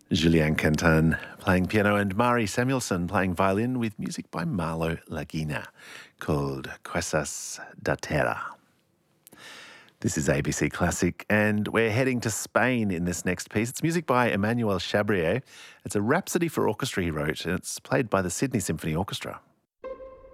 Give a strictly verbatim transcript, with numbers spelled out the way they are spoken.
Julien Quentin playing piano and Mari Samuelson playing violin with music by Marlo Lagina called Coisas da Terra. This is A B C Classic and we're heading to Spain in this next piece. It's music by Emmanuel Chabrier. It's a rhapsody for orchestra he wrote and it's played by the Sydney Symphony Orchestra.